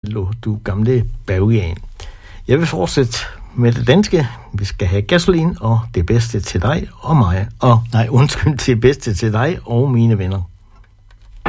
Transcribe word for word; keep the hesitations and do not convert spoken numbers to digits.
Hallo, du gamle bavian. Jeg vil fortsætte med det danske. Vi skal have gasolin og det bedste til dig og mig. Og nej, undskyld, det bedste til dig og mine venner.